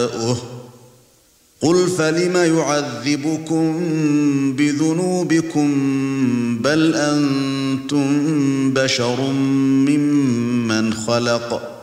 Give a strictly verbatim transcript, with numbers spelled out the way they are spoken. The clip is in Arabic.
قُلْ فَلِمَ يُعَذِّبُكُم بِذُنُوبِكُمْ بَلْ أَنْتُمْ بَشَرٌ مِّمَّنْ خَلَقَ